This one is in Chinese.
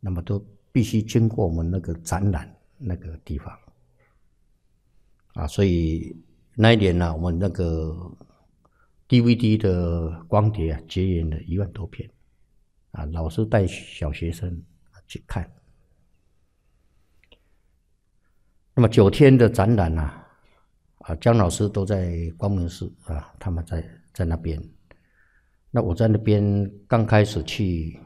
那么都必须经过我们那个展览那个地方啊，所以那一年呢，我们那个 DVD 的光碟啊，结缘了1万多片啊，老师带小学生去看。那么9天的展览姜老师都在光明寺啊，他们在那边。那我在那边刚开始去